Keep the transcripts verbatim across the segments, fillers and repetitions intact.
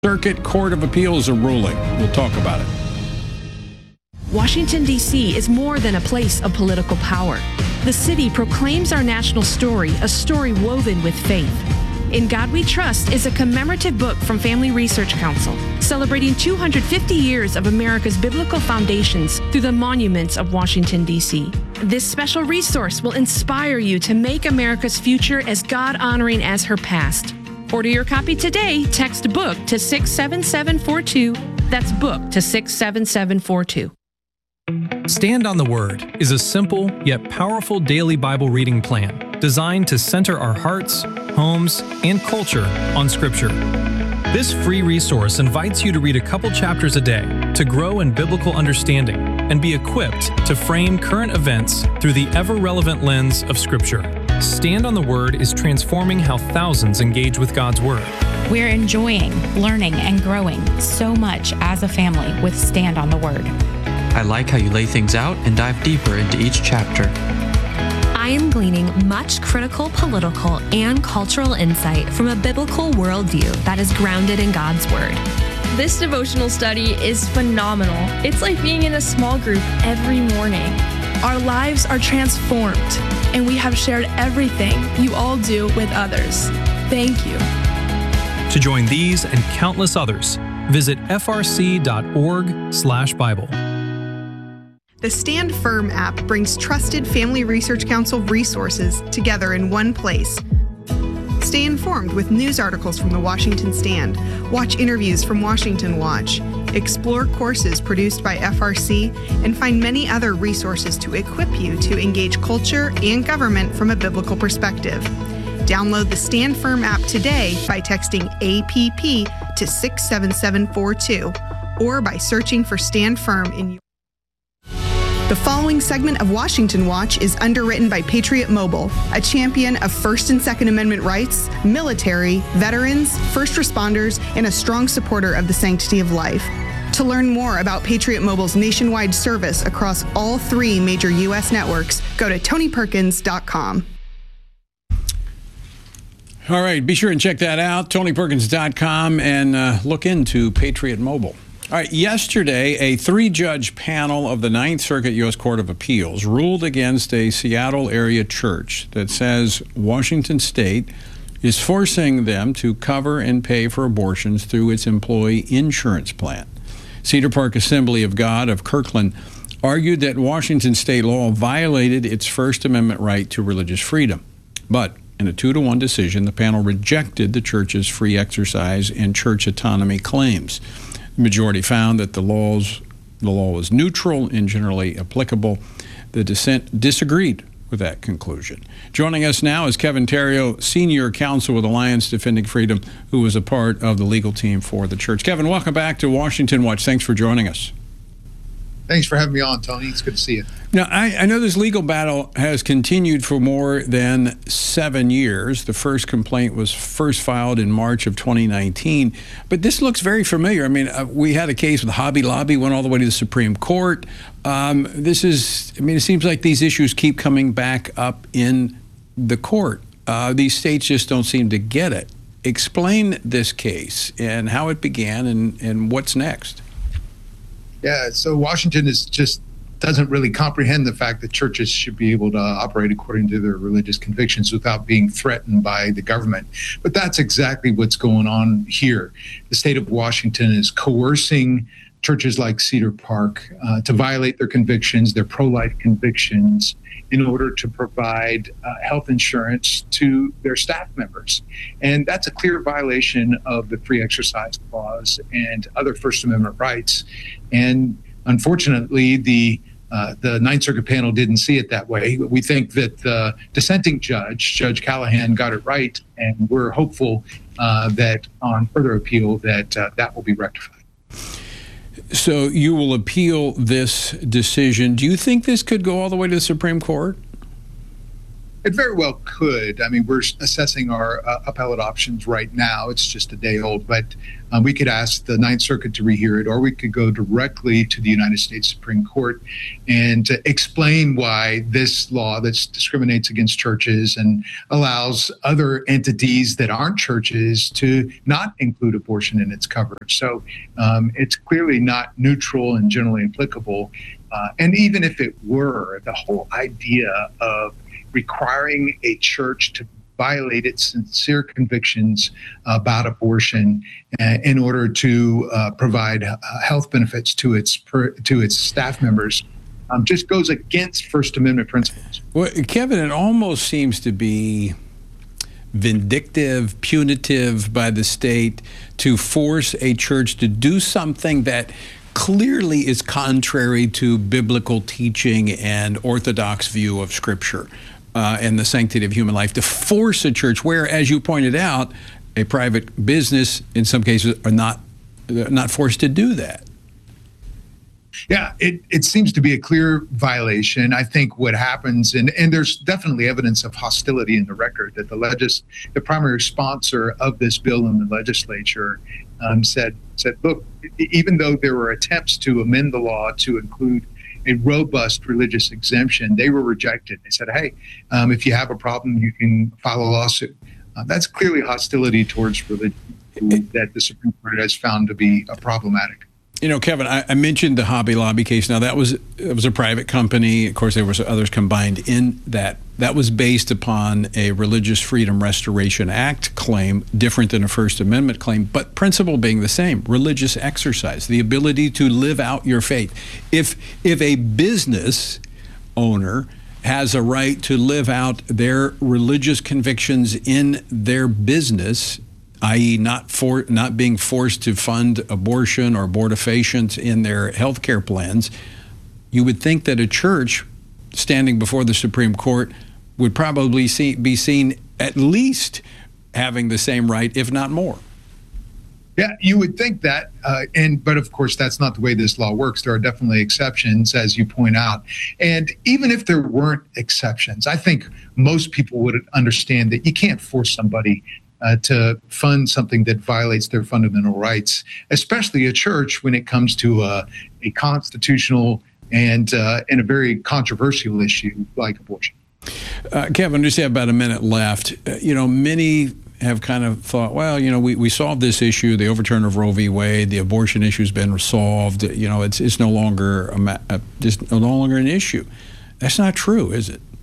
Circuit Court of Appeals a ruling. We'll talk about it. Washington, D C is more than a place of political power. The city proclaims our national story, a story woven with faith. In God We Trust is a commemorative book from Family Research Council, celebrating two hundred fifty years of America's biblical foundations through the monuments of Washington, D C. This special resource will inspire you to make America's future as God-honoring as her past. Order your copy today. Text BOOK to six seven seven four two. That's BOOK to six seven seven four two. Stand on the Word is a simple yet powerful daily Bible reading plan designed to center our hearts, homes, and culture on Scripture. This free resource invites you to read a couple chapters a day to grow in biblical understanding and be equipped to frame current events through the ever-relevant lens of Scripture. Stand on the Word is transforming how thousands engage with God's Word. We're enjoying, learning, and growing so much as a family with Stand on the Word. I like how you lay things out and dive deeper into each chapter. I am gleaning much critical political and cultural insight from a biblical worldview that is grounded in God's Word. This devotional study is phenomenal. It's like being in a small group every morning. Our lives are transformed, and we have shared everything you all do with others. Thank you. To join these and countless others, visit f r c dot org slash Bible. The Stand Firm app brings trusted Family Research Council resources together in one place. Stay informed with news articles from the Washington Stand, watch interviews from Washington Watch, explore courses produced by F R C, and find many other resources to equip you to engage culture and government from a biblical perspective. Download the Stand Firm app today by texting A P P to six seven seven four two or by searching for Stand Firm in your The following segment of Washington Watch is underwritten by Patriot Mobile, a champion of First and Second Amendment rights, military, veterans, first responders, and a strong supporter of the sanctity of life. To learn more about Patriot Mobile's nationwide service across all three major U S networks, go to tony perkins dot com. All right, be sure and check that out, tony perkins dot com, and uh, look into Patriot Mobile. All right, yesterday, a three-judge panel of the Ninth Circuit U S Court of Appeals ruled against a Seattle area church that says Washington State is forcing them to cover and pay for abortions through its employee insurance plan. Cedar Park Assembly of God of Kirkland argued that Washington state law violated its First Amendment right to religious freedom. But in a two to one decision, the panel rejected the church's free exercise and church autonomy claims. The majority found that the laws, the law was neutral and generally applicable. The dissent disagreed with that conclusion. Joining us now is Kevin Terrio, Senior Counsel with Alliance Defending Freedom, who was a part of the legal team for the church. Kevin, welcome back to Washington Watch. Thanks for joining us. Thanks for having me on, Tony. It's good to see you. Now, I, I know this legal battle has continued for more than seven years. The first complaint was first filed in March of twenty nineteen, but this looks very familiar. I mean, uh, we had a case with Hobby Lobby, went all the way to the Supreme Court. Um, this is, I mean, it seems like these issues keep coming back up in the court. Uh, these states just don't seem to get it. Explain this case and how it began and, and what's next. Yeah, so Washington is just doesn't really comprehend the fact that churches should be able to operate according to their religious convictions without being threatened by the government. But that's exactly what's going on here. The state of Washington is coercing churches like Cedar Park uh, to violate their convictions, their pro-life convictions, in order to provide uh, health insurance to their staff members. And that's a clear violation of the Free Exercise Clause and other First Amendment rights. And unfortunately, the uh, the Ninth Circuit panel didn't see it that way. We think that the dissenting judge, Judge Callahan, got it right, and we're hopeful uh, that on further appeal that uh, that will be rectified. So you will appeal this decision. Do you think this could go all the way to the Supreme Court? It very well could. I mean, we're assessing our uh, appellate options right now. It's just a day old, but um, we could ask the Ninth Circuit to rehear it, or we could go directly to the United States Supreme Court and uh, explain why this law that discriminates against churches and allows other entities that aren't churches to not include abortion in its coverage. So um, it's clearly not neutral and generally applicable. Uh, and even if it were, the whole idea of requiring a church to violate its sincere convictions about abortion uh, in order to uh, provide uh, health benefits to its per, to its staff members um, just goes against First Amendment principles. Well, Kevin, it almost seems to be vindictive, punitive by the state to force a church to do something that clearly is contrary to biblical teaching and orthodox view of Scripture. Uh, and the sanctity of human life, to force a church where, as you pointed out, a private business in some cases are not not forced to do that. Yeah, it, it seems to be a clear violation. I think what happens, and, and there's definitely evidence of hostility in the record, that the legis, the primary sponsor of this bill in the legislature um, said, said, look, even though there were attempts to amend the law to include a robust religious exemption, they were rejected. They said, hey, um, if you have a problem, you can file a lawsuit. Uh, that's clearly hostility towards religion that the Supreme Court has found to be uh, problematic. You know, Kevin, I, I mentioned the Hobby Lobby case. Now, that was it was a private company. Of course, there was others combined in that. That was based upon a Religious Freedom Restoration Act claim, different than a First Amendment claim, but principle being the same: religious exercise, the ability to live out your faith. If if a business owner has a right to live out their religious convictions in their business, that is not for not being forced to fund abortion or abortifacients in their health care plans, you would think that a church standing before the Supreme Court would probably see, be seen at least having the same right, if not more. Yeah, you would think that, uh, and but of course that's not the way this law works. There are definitely exceptions, as you point out. And even if there weren't exceptions, I think most people would understand that you can't force somebody Uh, to fund something that violates their fundamental rights, especially a church when it comes to uh, a constitutional and uh, and a very controversial issue like abortion. Uh, Kevin, just have about a minute left. Uh, you know, many have kind of thought, well, you know, we, we solved this issue, the overturn of Roe v. Wade, the abortion issue has been resolved. You know, it's it's no longer a, a, just no longer an issue. That's not true, is it?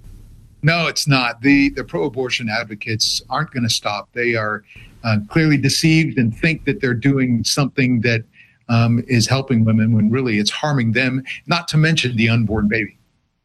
No, it's not. The the pro-abortion advocates aren't going to stop. They are uh, clearly deceived and think that they're doing something that um, is helping women when really it's harming them, not to mention the unborn baby.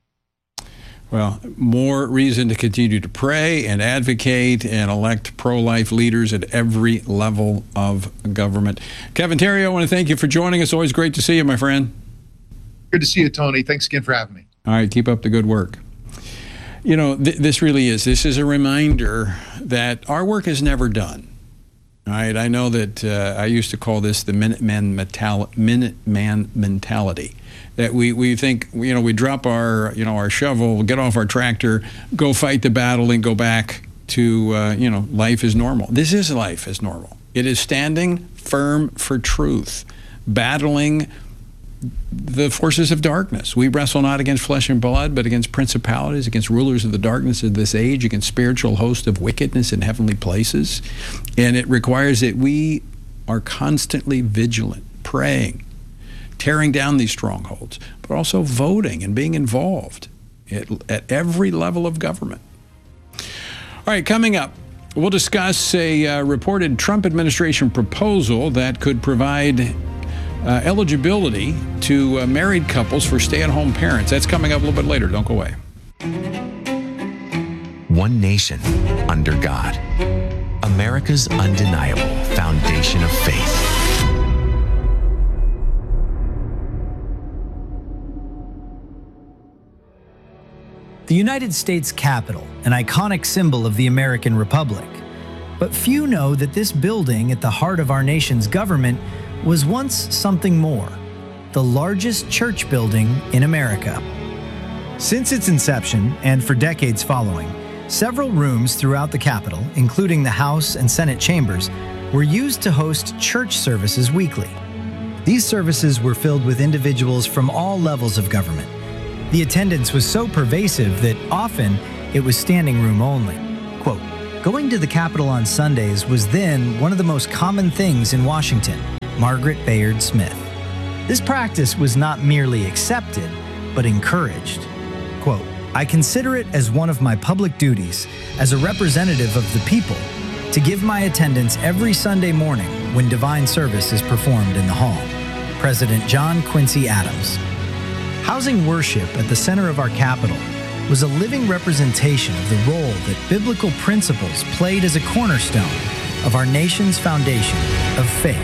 Well, more reason to continue to pray and advocate and elect pro-life leaders at every level of government. Kevin Terry, I want to thank you for joining us. Always great to see you, my friend. Good to see you, Tony. Thanks again for having me. All right, keep up the good work. You know, th- this really is. This is a reminder that our work is never done. All right, I know that uh, I used to call this the Minuteman mental- Minuteman mentality. That we, we think, you know, we drop our, you know, our shovel, get off our tractor, go fight the battle, and go back to, uh, you know, life is normal. This is life is normal. It is standing firm for truth, battling the forces of darkness. We wrestle not against flesh and blood, but against principalities, against rulers of the darkness of this age, against spiritual hosts of wickedness in heavenly places. And it requires that we are constantly vigilant, praying, tearing down these strongholds, but also voting and being involved at, at every level of government. All right, coming up, we'll discuss a uh, reported Trump administration proposal that could provide Uh, eligibility to uh, married couples for stay-at-home parents. That's coming up a little bit later. Don't go away. One nation under God. America's undeniable foundation of faith. The United States Capitol, an iconic symbol of the American Republic. But few know that this building at the heart of our nation's government was once something more, the largest church building in America. Since its inception, and for decades following, several rooms throughout the Capitol, including the House and Senate chambers, were used to host church services weekly. These services were filled with individuals from all levels of government. The attendance was so pervasive that often it was standing room only. Quote, "Going to the Capitol on Sundays was then one of the most common things in Washington," Margaret Bayard Smith. This practice was not merely accepted, but encouraged. Quote, "I consider it as one of my public duties as a representative of the people to give my attendance every Sunday morning when divine service is performed in the hall." President John Quincy Adams. Housing worship at the center of our Capitol was a living representation of the role that biblical principles played as a cornerstone of our nation's foundation of faith.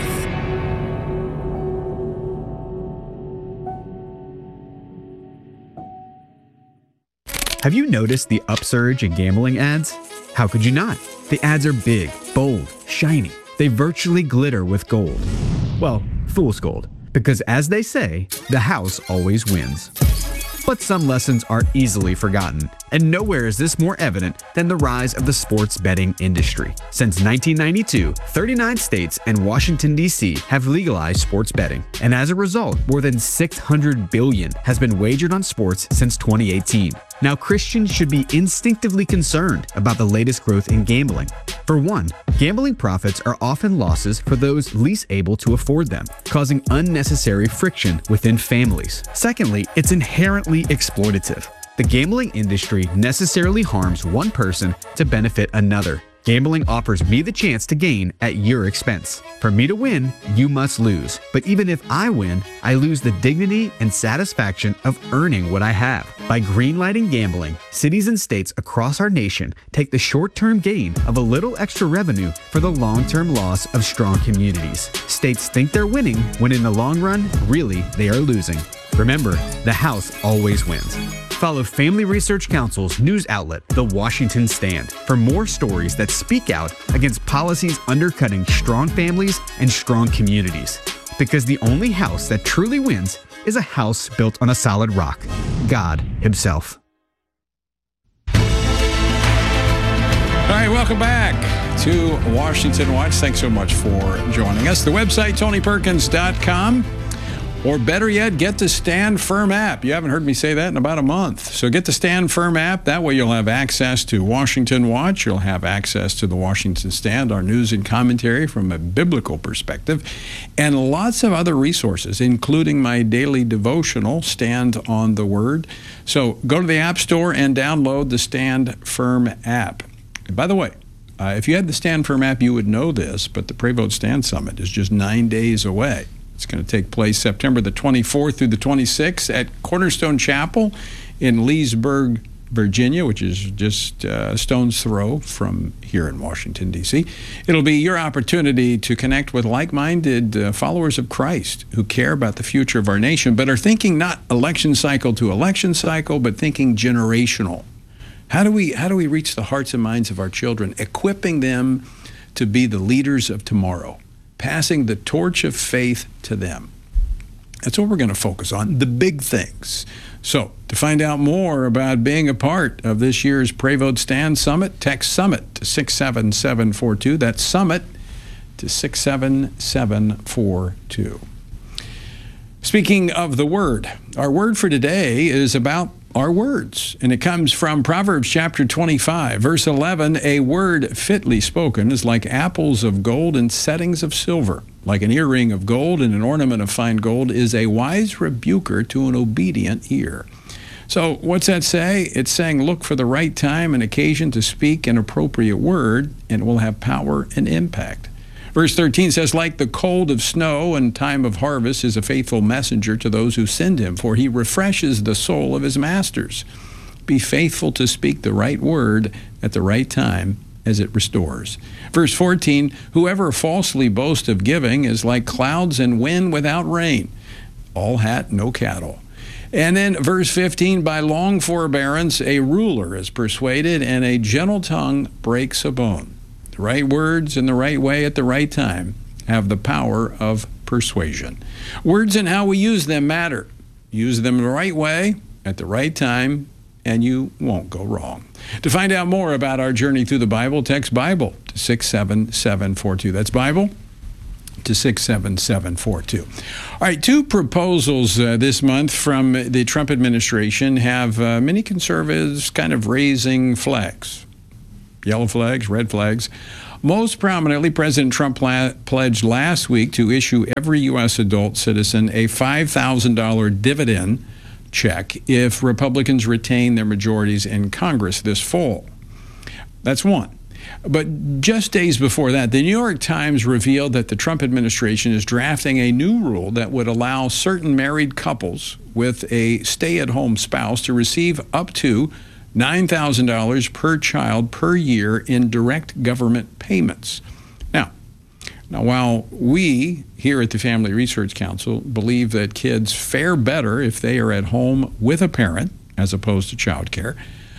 Have you noticed the upsurge in gambling ads? How could you not? The ads are big, bold, shiny. They virtually glitter with gold. Well, fool's gold. Because as they say, the house always wins. But some lessons are easily forgotten, and nowhere is this more evident than the rise of the sports betting industry. Since nineteen ninety-two, thirty-nine states and Washington, D C have legalized sports betting, and as a result, more than six hundred billion dollars has been wagered on sports since twenty eighteen. Now, Christians should be instinctively concerned about the latest growth in gambling. For one, gambling profits are often losses for those least able to afford them, causing unnecessary friction within families. Secondly, it's inherently exploitative. The gambling industry necessarily harms one person to benefit another. Gambling offers me the chance to gain at your expense. For me to win, you must lose. But even if I win, I lose the dignity and satisfaction of earning what I have. By greenlighting gambling, cities and states across our nation take the short-term gain of a little extra revenue for the long-term loss of strong communities. States think they're winning when in the long run, really, they are losing. Remember, the house always wins. Follow Family Research Council's news outlet, The Washington Stand, for more stories that speak out against policies undercutting strong families and strong communities. Because the only house that truly wins is a house built on a solid rock, God Himself. All right, welcome back to Washington Watch. Thanks so much for joining us. The website, tony perkins dot com. Or better yet, get the Stand Firm app. You haven't heard me say that in about a month. So get the Stand Firm app. That way you'll have access to Washington Watch. You'll have access to the Washington Stand, our news and commentary from a biblical perspective, and lots of other resources, including my daily devotional, Stand on the Word. So go to the App Store and download the Stand Firm app. And by the way, uh, if you had the Stand Firm app, you would know this, but the Pray Vote Stand Summit is just nine days away. It's going to take place September the twenty-fourth through the twenty-sixth at Cornerstone Chapel in Leesburg, Virginia, which is just a stone's throw from here in Washington, D C It'll be your opportunity to connect with like-minded uh, followers of Christ who care about the future of our nation, but are thinking not election cycle to election cycle, but thinking generational. How do we, how do we reach the hearts and minds of our children, equipping them to be the leaders of tomorrow? Passing the torch of faith to them. That's what we're going to focus on, the big things. So, to find out more about being a part of this year's Pray Vote Stand Summit, text SUMMIT to six seven seven four two. That's SUMMIT to six seven seven four two. Speaking of the Word, our word for today is about our words, and it comes from Proverbs chapter twenty-five, verse eleven. A word fitly spoken is like apples of gold and settings of silver. Like an earring of gold and an ornament of fine gold is a wise rebuker to an obedient ear. So what's that say? It's saying look for the right time and occasion to speak an appropriate word, and it will have power and impact. Verse thirteen says, like the cold of snow in time of harvest is a faithful messenger to those who send him, for he refreshes the soul of his masters. Be faithful to speak the right word at the right time as it restores. Verse fourteen, whoever falsely boasts of giving is like clouds and wind without rain. All hat, no cattle. And then verse fifteen, by long forbearance a ruler is persuaded, and a gentle tongue breaks a bone. The right words in the right way at the right time have the power of persuasion. Words and how we use them matter. Use them the right way at the right time, and you won't go wrong. To find out more about our journey through the Bible, text Bible to six seven seven four two. That's Bible to six seven seven four two. All right, two proposals uh, this month from the Trump administration have uh, many conservatives kind of raising flags. Yellow flags, red flags. Most prominently, President Trump pla- pledged last week to issue every U S adult citizen a five thousand dollars dividend check if Republicans retain their majorities in Congress this fall. That's one. But just days before that, the New York Times revealed that the Trump administration is drafting a new rule that would allow certain married couples with a stay-at-home spouse to receive up to nine thousand dollars per child per year in direct government payments. Now, now, while we here at the Family Research Council believe that kids fare better if they are at home with a parent as opposed to child care,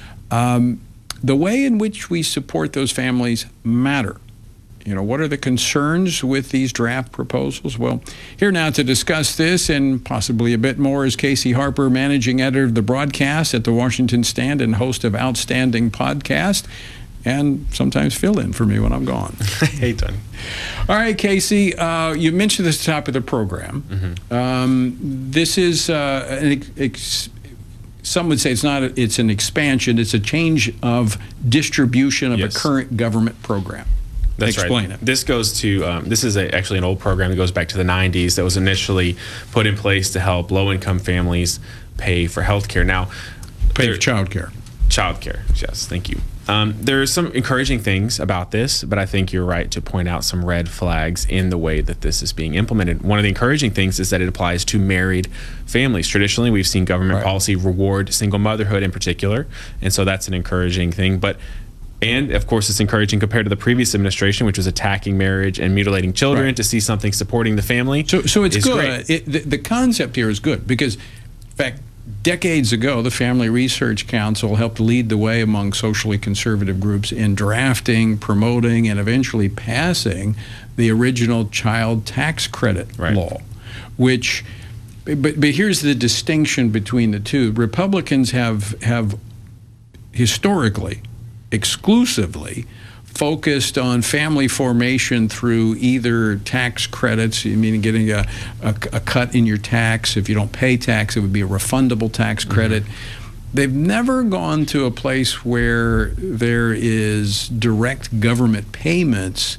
um, the way in which we support those families matter. You know, what are the concerns with these draft proposals? Well, here now to discuss this and possibly a bit more is Casey Harper, managing editor of the broadcast at the Washington Stand and host of Outstanding Podcast, and sometimes fill in for me when I'm gone. Hey, Tony. All right, Casey, uh, you mentioned this at the top of the program. Mm-hmm. Um, this is uh, an ex- some would say it's not. A, it's an expansion. It's a change of distribution of yes. a current government program. That's Explain right. it. This goes to, um, this is a, actually an old program that goes back to the nineties that was initially put in place to help low-income families pay for health care. Now, pay for child care. Child care, yes, thank you. Um, there are some encouraging things about this, but I think you're right to point out some red flags in the way that this is being implemented. One of the encouraging things is that it applies to married families. Traditionally, we've seen government right. policy reward single motherhood in particular, and so that's an encouraging thing. But And, of course, it's encouraging compared to the previous administration, which was attacking marriage and mutilating children, right. to see something supporting the family. So, so it's good. It, the, the concept here is good because, in fact, decades ago, the Family Research Council helped lead the way among socially conservative groups in drafting, promoting, and eventually passing the original child tax credit right. law, which, but, but here's the distinction between the two. Republicans have have historically exclusively focused on family formation through either tax credits, meaning getting a, a, a cut in your tax. If you don't pay tax, it would be a refundable tax credit. Mm-hmm. They've never gone to a place where there is direct government payments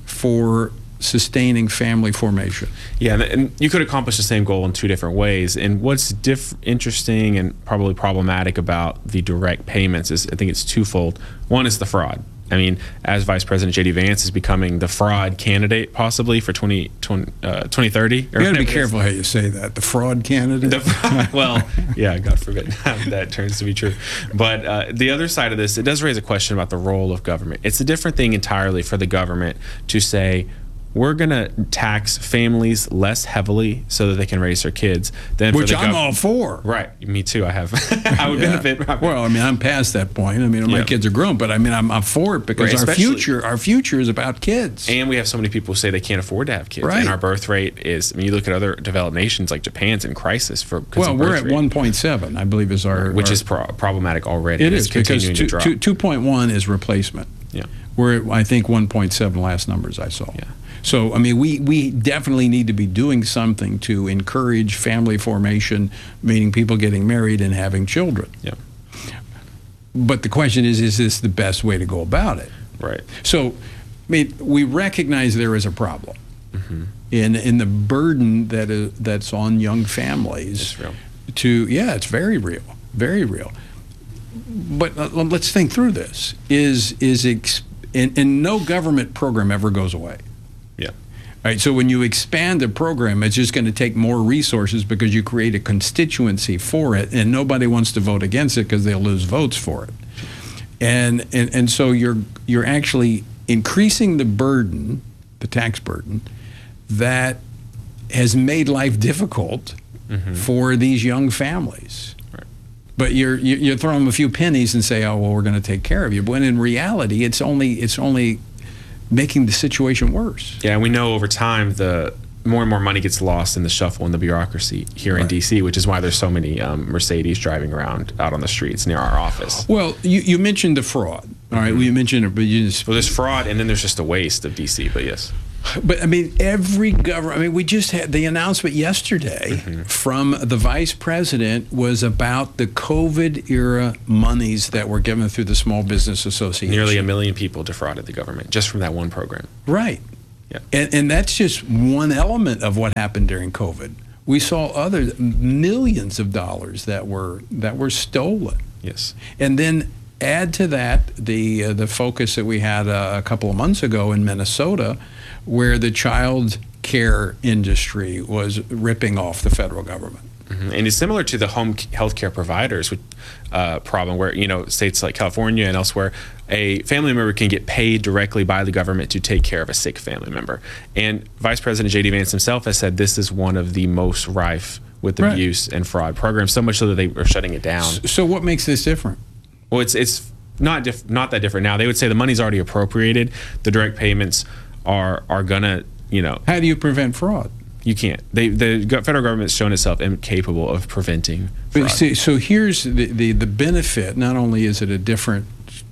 for sustaining family formation. Yeah, and you could accomplish the same goal in two different ways. And what's diff- interesting and probably problematic about the direct payments is I think it's twofold. One is the fraud. I mean, as Vice President J D Vance is becoming the fraud candidate possibly for twenty, twenty, uh, twenty thirty. You got to be careful how you say that. The fraud candidate? The fraud, well, yeah, God forbid that turns to be true. But uh, the other side of this, it does raise a question about the role of government. It's a different thing entirely for the government to say, we're going to tax families less heavily so that they can raise their kids. Than Which for the I'm gov- all for. Right. Me too. I have. I would yeah. benefit. Well, I mean, I'm past that point. I mean, my yeah. kids are grown, but I mean, I'm, I'm for it because right, our future, our future is about kids. And we have so many people who say they can't afford to have kids. Right. And our birth rate is, I mean, you look at other developed nations like Japan's in crisis for Well, we're at rate. one point seven, I believe, is our... Which our, is pro- problematic already. It it's is, because continuing two, to drop. two, two point one is replacement. Yeah. We're at, I think, one point seven last numbers I saw. Yeah. So, I mean, we, we definitely need to be doing something to encourage family formation, meaning people getting married and having children. Yeah. But the question is, is this the best way to go about it? Right. So, I mean, we recognize there is a problem mm-hmm. in in the burden that is, that's on young families. It's real. To, yeah, it's very real, very real. But uh, let's think through this. Is, is ex- and, and no government program ever goes away. Yeah. Right, so when you expand the program, it's just going to take more resources because you create a constituency for it, and nobody wants to vote against it because they'll lose votes for it. And, and and so you're you're actually increasing the burden, the tax burden, that has made life difficult mm-hmm. for these young families. Right. But you're you're throwing them a few pennies and say, oh well, we're going to take care of you. When in reality, it's only it's only making the situation worse. Yeah, we know over time the more and more money gets lost in the shuffle and the bureaucracy here right. in D C, which is why there's so many um, Mercedes driving around out on the streets near our office. Well, you, you mentioned the fraud. All right, mm-hmm. we mentioned it, but you just... Well, there's fraud, and then there's just a waste of D C, but yes. But, I mean, every government... I mean, we just had the announcement yesterday mm-hmm. from the vice president was about the COVID-era monies that were given through the Small Business Association. Nearly a million people defrauded the government just from that one program. Right. Yeah. And, and that's just one element of what happened during COVID. We saw other millions of dollars that were that were stolen. Yes. And then add to that the uh, the focus that we had uh, a couple of months ago in Minnesota, where the child care industry was ripping off the federal government. Mm-hmm. And it's similar to the home health care providers uh, problem where, you know, states like California and elsewhere, a family member can get paid directly by the government to take care of a sick family member. And Vice President J D Vance himself has said this is one of the most rife with Right. abuse and fraud programs, so much so that they are shutting it down. So what makes this different? Well, it's it's not diff- not that different now. They would say the money's already appropriated. The direct payments are are gonna, you know. How do you prevent fraud? You can't. They, the federal government's shown itself incapable of preventing fraud. But see, so here's the, the, the benefit. Not only is it a different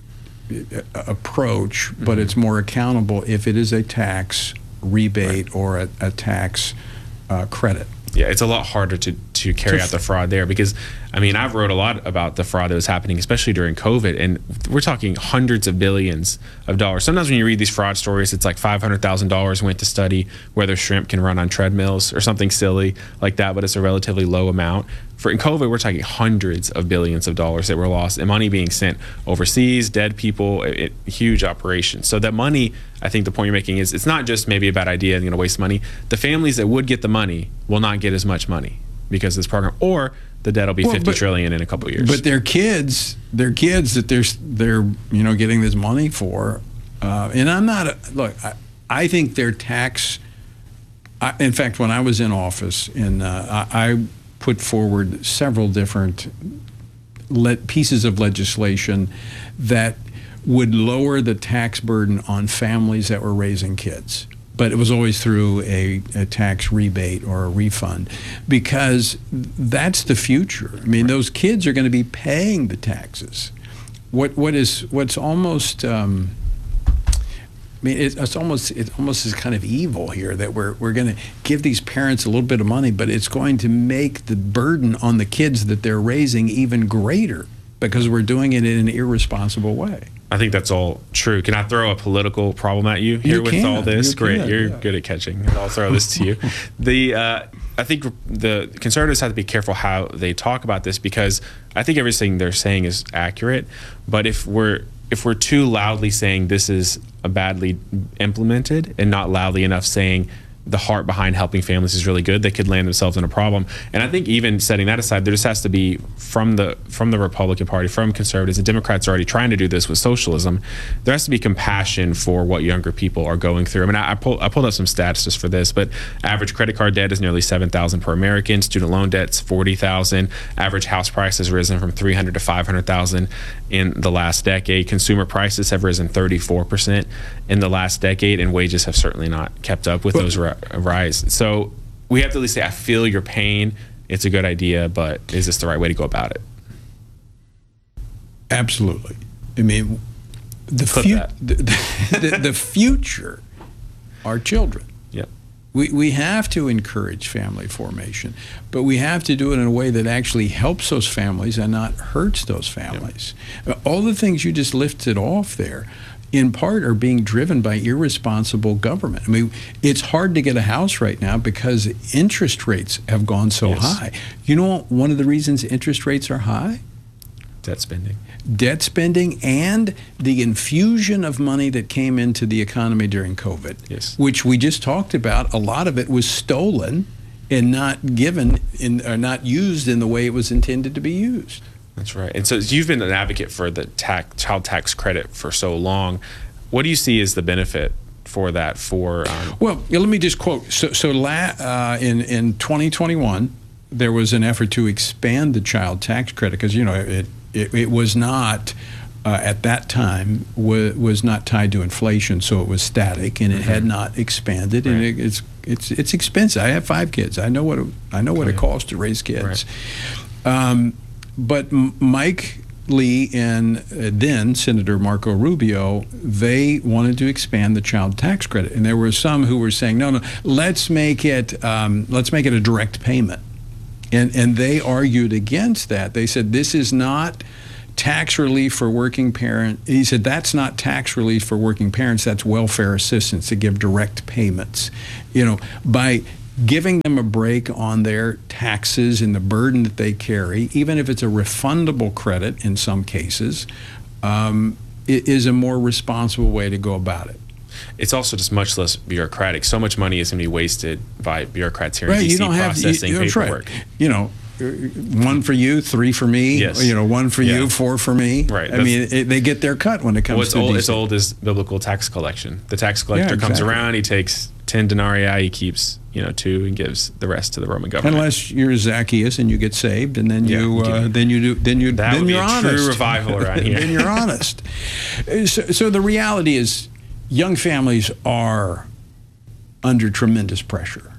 approach, but mm-hmm. it's more accountable if it is a tax rebate right. or a, a tax uh, credit. Yeah, it's a lot harder to, to carry out the fraud there because, I mean, I've wrote a lot about the fraud that was happening, especially during COVID, and we're talking hundreds of billions of dollars. Sometimes when you read these fraud stories, it's like five hundred thousand dollars went to study whether shrimp can run on treadmills or something silly like that, but it's a relatively low amount. For in COVID, we're talking hundreds of billions of dollars that were lost and money being sent overseas, dead people, it, it, huge operations. So that money, I think the point you're making is it's not just maybe a bad idea and going to waste money. The families that would get the money will not get as much money because of this program, or the debt will be well, fifty but, trillion in a couple of years. But their kids, their kids that they're they're you know getting this money for, uh, and I'm not a, look. I, I think their tax. I, in fact, when I was in office, in uh, I, I put forward several different le- pieces of legislation that would lower the tax burden on families that were raising kids. But it was always through a, a tax rebate or a refund, because that's the future. I mean, right. those kids are going to be paying the taxes. What what is what's almost um, I mean, it, it's almost it almost is kind of evil here that we're we're going to give these parents a little bit of money, but it's going to make the burden on the kids that they're raising even greater because we're doing it in an irresponsible way. I think that's all true. Can I throw a political problem at you here you with can. all this? You Great, can, you're yeah. good at catching. I'll throw this to you. The uh, I think the conservatives have to be careful how they talk about this because I think everything they're saying is accurate. But if we're if we're too loudly saying this is a badly implemented and not loudly enough saying the heart behind helping families is really good, they could land themselves in a problem. And I think even setting that aside, there just has to be from the from the Republican Party, from conservatives, and Democrats are already trying to do this with socialism. There has to be compassion for what younger people are going through. I mean, I, I, pull, I pulled up some stats just for this, but average credit card debt is nearly seven thousand dollars per American. Student loan debt's forty thousand dollars. Average house price has risen from three hundred thousand dollars to five hundred thousand dollars in the last decade. Consumer prices have risen thirty-four percent in the last decade, and wages have certainly not kept up with well, those ri- rise. So we have to at least say, I feel your pain. It's a good idea, but is this the right way to go about it? Absolutely. I mean, the, fu- the, the, the future are children. Yep. We, we have to encourage family formation, but we have to do it in a way that actually helps those families and not hurts those families. Yep. All the things you just lifted off there, in part, are being driven by irresponsible government. I mean, it's hard to get a house right now because interest rates have gone so yes. high. You know, one of the reasons interest rates are high? Debt spending. Debt spending and the infusion of money that came into the economy during COVID, yes. which we just talked about. A lot of it was stolen and not given in, or not used in the way it was intended to be used. That's right. And so you've been an advocate for the tax, child tax credit for so long. What do you see as the benefit for that? For um, well, yeah, let me just quote. So, so la, uh, in in twenty twenty-one, there was an effort to expand the child tax credit because you know it it, it was not uh, at that time was, was not tied to inflation, so it was static and it Mm-hmm. had not expanded. Right. And it, it's it's it's expensive. I have five kids. I know what it, I know what Oh, it yeah. costs to raise kids. Right. Um, but M- Mike Lee and uh, then Senator Marco Rubio, they wanted to expand the child tax credit, and there were some who were saying, no, no, let's make it um, let's make it a direct payment, and and they argued against that. They said this is not tax relief for working parents. He said that's not tax relief for working parents. That's welfare assistance to give direct payments. You know, by giving them a break on their taxes and the burden that they carry, even if it's a refundable credit in some cases, um, it is a more responsible way to go about it. It's also just much less bureaucratic. So much money is going to be wasted by bureaucrats here Right, in D C you don't have processing you, that's paperwork. Right. You know, one for you, three for me. Yes. You know, one for Yeah. you, four for me. Right. I mean, it, they get their cut when it comes What's to old, D C. as old as biblical tax collection. The tax collector Yeah, comes exactly. around, he takes ten denarii, he keeps you know two, and gives the rest to the Roman government. Unless you're Zacchaeus and you get saved, and then Yeah, you you uh, can- then you do then you That then would be you're a honest. true revival around here. Then you're honest. So, so the reality is, young families are under tremendous pressure,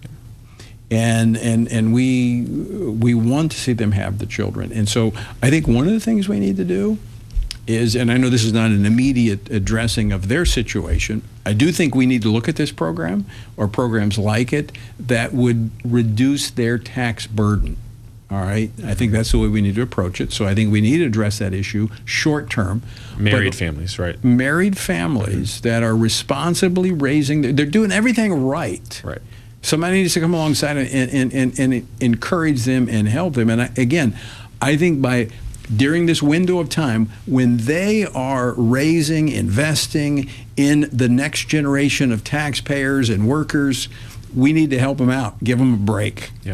and and and we we want to see them have the children. And so I think one of the things we need to do is, and I know this is not an immediate addressing of their situation, I do think we need to look at this program or programs like it that would reduce their tax burden. All right? I think that's the way we need to approach it. So I think we need to address that issue short term. Married But families, right? married families that are responsibly raising, they're doing everything right. Right. Somebody needs to come alongside and, and, and, and encourage them and help them. And I, again, I think by during this window of time when they are raising, investing in the next generation of taxpayers and workers, we need to help them out, give them a break. Yeah.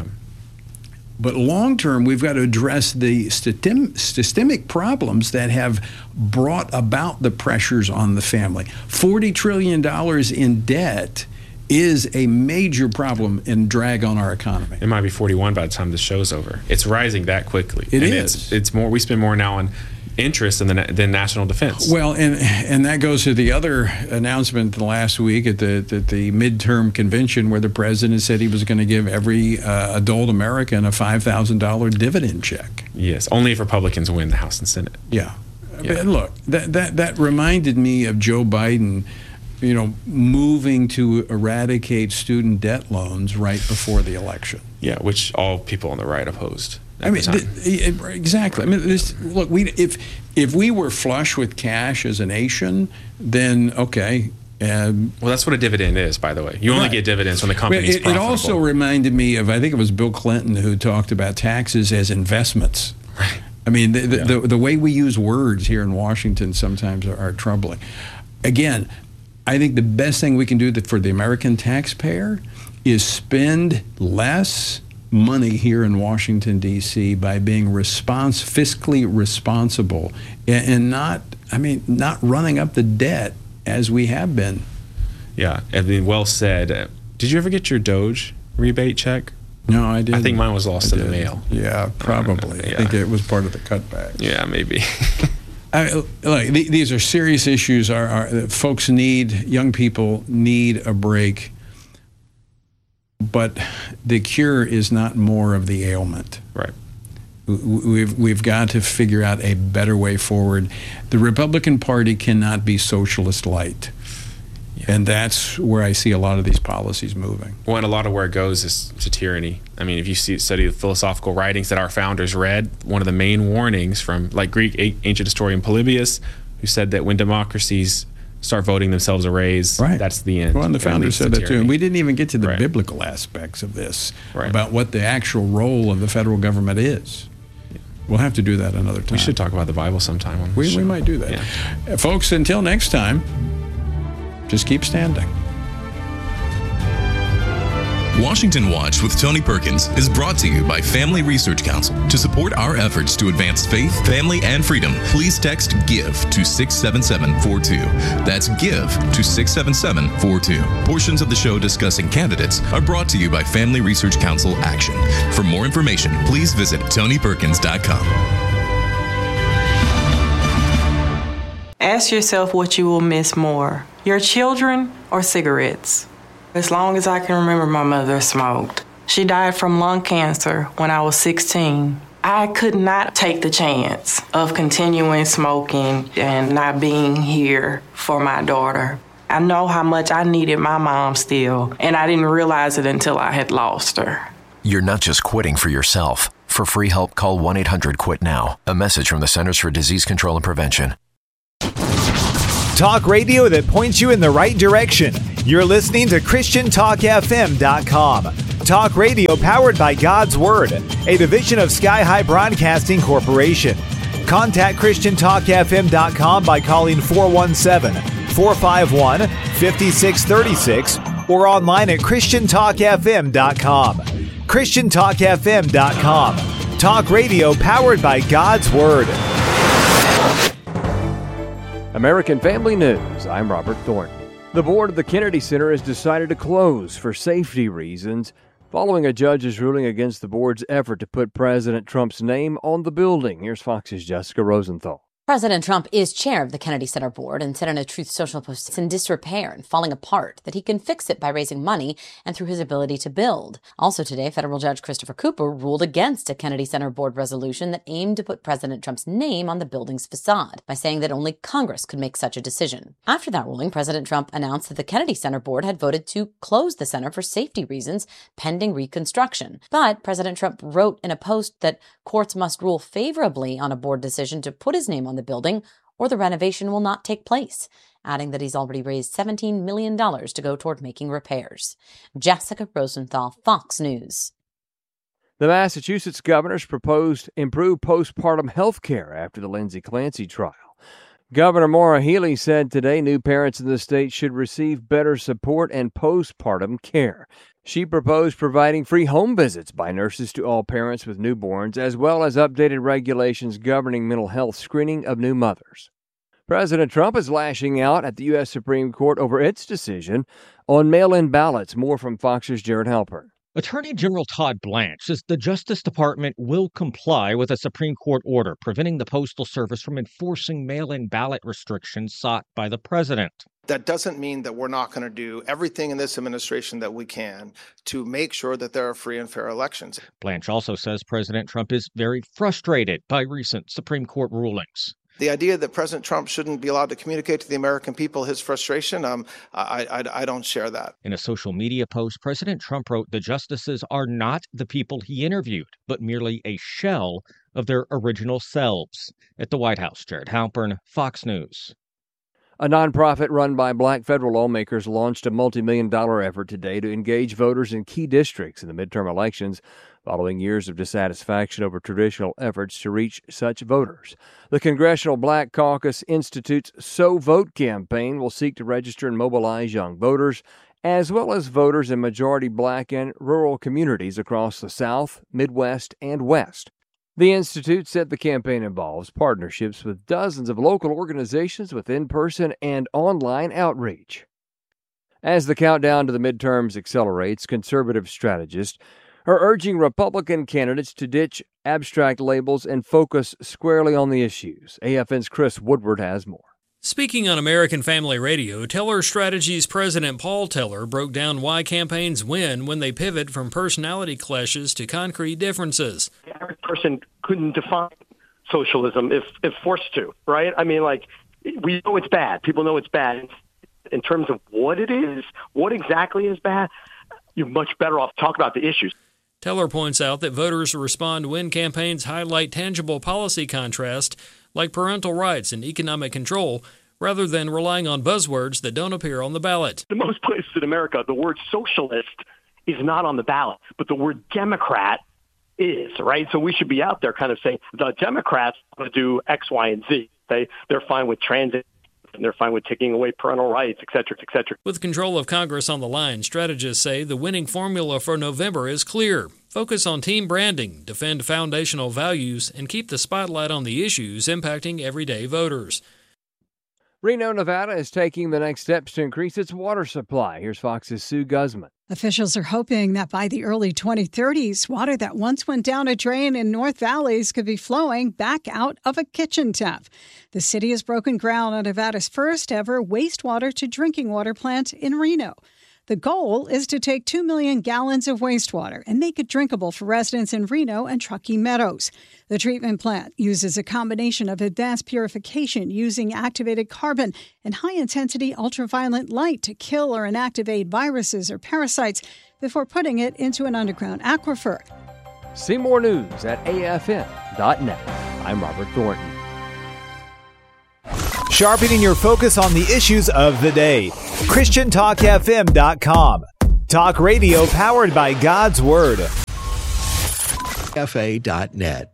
But long term, we've got to address the system, systemic problems that have brought about the pressures on the family. forty trillion dollars in debt is a major problem and drag on our economy. It might be forty-one by the time the show's over. It's rising that quickly. It and is. It's, it's more. We spend more now on interest than the na- than national defense. Well, and and that goes to the other announcement last week at the at the midterm convention where the president said he was going to give every uh, adult American a five thousand dollars dividend check. Yes, only if Republicans win the House and Senate. Yeah. Yeah. But look, that, that, that reminded me of Joe Biden, you know, moving to eradicate student debt loans right before the election. Yeah, which all people on the right opposed. At I mean, the time. th- it- exactly. I mean, this, look, we if if we were flush with cash as a nation, then okay. Um, well, that's what a dividend is, by the way. You only Right. get dividends when the But company's it, it profitable. also reminded me of, I think it was Bill Clinton who talked about taxes as investments. Right. I mean, the, the, the, the way we use words here in Washington sometimes are, are troubling. Again, I think the best thing we can do that for the American taxpayer is spend less money here in Washington, D C by being response, fiscally responsible and, and not, I mean, not running up the debt as we have been. Yeah, I mean, well said. Uh, Did you ever get your Doge rebate check? No, I didn't. I think mine was lost I in the didn't. mail. Yeah, probably. I Yeah. think it was part of the cutback. Yeah, maybe. I, look, th- these are serious issues. Our, our folks need, young people need a break. But the cure is not more of the ailment. Right. W- We've we've got to figure out a better way forward. The Republican Party cannot be socialist light. And that's where I see a lot of these policies moving. Well, and a lot of where it goes is to tyranny. I mean, if you see, study the philosophical writings that our founders read, one of the main warnings from, like, Greek a- ancient historian Polybius, who said that when democracies start voting themselves a raise, Right. that's the end. Well, and the It founders leads to said that too. tyranny. And we didn't even get to the Right. biblical aspects of this, Right. about what the actual role of the federal government is. We'll have to do that another time. We should talk about the Bible sometime. On We, this we show. might do that. Yeah. Uh, folks, until next time, just keep standing. Washington Watch with Tony Perkins is brought to you by Family Research Council. To support our efforts to advance faith, family, and freedom, please text GIVE to six seven seven four two. That's GIVE to six seven seven four two. Portions of the show discussing candidates are brought to you by Family Research Council Action. For more information, please visit tony perkins dot com. Ask yourself what you will miss more, your children or cigarettes. As long as I can remember, my mother smoked. She died from lung cancer when I was sixteen. I could not take the chance of continuing smoking and not being here for my daughter. I know how much I needed my mom still, and I didn't realize it until I had lost her. You're not just quitting for yourself. For free help, call one eight hundred quit now. A message from the Centers for Disease Control and Prevention. Talk radio that points you in the right direction. You're listening to Christian Talk F M dot com. Talk radio powered by God's Word, a division of Sky High Broadcasting Corporation. Contact Christian Talk F M dot com by calling four one seven, four five one, five six three six or online at Christian Talk F M dot com. Christian Talk F M dot com. Talk radio powered by God's Word. American Family News, I'm Robert Thornton. The board of the Kennedy Center has decided to close for safety reasons following a judge's ruling against the board's effort to put President Trump's name on the building. Here's Fox's Jessica Rosenthal. President Trump is chair of the Kennedy Center board and said in a Truth Social post it's in disrepair and falling apart, that he can fix it by raising money and through his ability to build. Also today, federal judge Christopher Cooper ruled against a Kennedy Center board resolution that aimed to put President Trump's name on the building's facade by saying that only Congress could make such a decision. After that ruling, President Trump announced that the Kennedy Center board had voted to close the center for safety reasons pending reconstruction. But President Trump wrote in a post that courts must rule favorably on a board decision to put his name on the building or the renovation will not take place, adding that he's already raised seventeen million dollars to go toward making repairs. Jessica Rosenthal, Fox News. The Massachusetts governor's proposed improved postpartum health care after the Lindsay Clancy trial. Governor Maura Healey said today new parents in the state should receive better support and postpartum care. She proposed providing free home visits by nurses to all parents with newborns, as well as updated regulations governing mental health screening of new mothers. President Trump is lashing out at the U S Supreme Court over its decision on mail-in ballots. More from Fox's Jared Halpern. Attorney General Todd Blanche says the Justice Department will comply with a Supreme Court order preventing the Postal Service from enforcing mail-in ballot restrictions sought by the president. That doesn't mean that we're not going to do everything in this administration that we can to make sure that there are free and fair elections. Blanche also says President Trump is very frustrated by recent Supreme Court rulings. The idea that President Trump shouldn't be allowed to communicate to the American people his frustration, um, I, I, I don't share that. In a social media post, President Trump wrote the justices are not the people he interviewed, but merely a shell of their original selves. At the White House, Jared Halpern, Fox News. A nonprofit run by black federal lawmakers launched a multi-million dollar effort today to engage voters in key districts in the midterm elections, following years of dissatisfaction over traditional efforts to reach such voters. The Congressional Black Caucus Institute's So Vote campaign will seek to register and mobilize young voters, as well as voters in majority black and rural communities across the South, Midwest, and West. The Institute said the campaign involves partnerships with dozens of local organizations with in-person and online outreach. As the countdown to the midterms accelerates, conservative strategists are urging Republican candidates to ditch abstract labels and focus squarely on the issues. A F N's Chris Woodward has more. Speaking on American Family Radio, Teller Strategies President Paul Teller broke down why campaigns win when they pivot from personality clashes to concrete differences. The average person couldn't define socialism if, if forced to, right? I mean, like, we know it's bad. People know it's bad. In terms of what it is, what exactly is bad, you're much better off talking about the issues. Teller points out that voters respond when campaigns highlight tangible policy contrast like parental rights and economic control, rather than relying on buzzwords that don't appear on the ballot. In most places in America, the word socialist is not on the ballot, but the word Democrat is, right? So we should be out there kind of saying the Democrats want to do X, Y, and Z. They, they're fine with transit, and they're fine with taking away parental rights, et cetera, et cetera. With control of Congress on the line, strategists say the winning formula for November is clear. Focus on team branding, defend foundational values, and keep the spotlight on the issues impacting everyday voters. Reno, Nevada is taking the next steps to increase its water supply. Here's Fox's Sue Guzman. Officials are hoping that by the early twenty thirties, water that once went down a drain in North Valleys could be flowing back out of a kitchen tap. The city has broken ground on Nevada's first ever wastewater to drinking water plant in Reno. The goal is to take two million gallons of wastewater and make it drinkable for residents in Reno and Truckee Meadows. The treatment plant uses a combination of advanced purification using activated carbon and high-intensity ultraviolet light to kill or inactivate viruses or parasites before putting it into an underground aquifer. See more news at A F M dot net. I'm Robert Thornton. Sharpening your focus on the issues of the day. Christian Talk F M dot com. Talk radio powered by God's Word. F A dot net.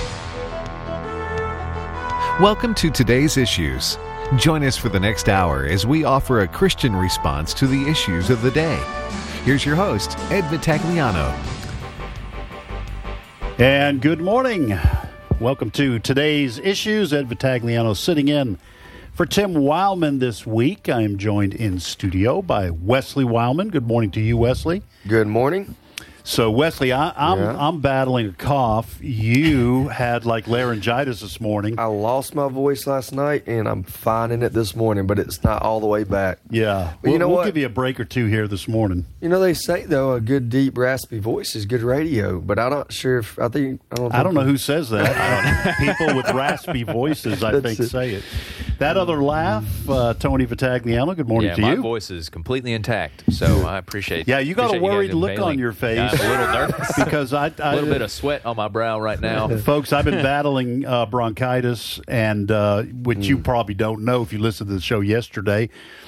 Welcome to today's issues. Join us for the next hour as we offer a Christian response to the issues of the day. Here's your host, Ed Vitagliano. And good morning. Welcome to today's issues. Ed Vitagliano sitting in for Tim Wildman this week. I am joined in studio by Wesley Wildman. Good morning to you, Wesley. Good morning. So, Wesley, I, I'm Yeah. I'm battling a cough. You had like laryngitis this morning. I lost my voice last night, and I'm finding it this morning, but it's not all the way back. Yeah. But you we'll, know we'll what? give you a break or two here this morning. You know, they say, though, a good, deep, raspy voice is good radio, but I'm not sure if, I think, I don't, I don't know who says that. People with raspy voices, I think, say it. That other laugh, uh, Tony Vitagliano, good morning yeah, to my you. voice is completely intact, so I appreciate Yeah, you got a appreciate worried guys look unveiling. on your face. Yeah, I'm a little nervous. Because I, I a little bit of sweat on my brow right now. Folks, I've been battling uh, bronchitis, and uh, what Mm. you probably don't know if you listened to the show yesterday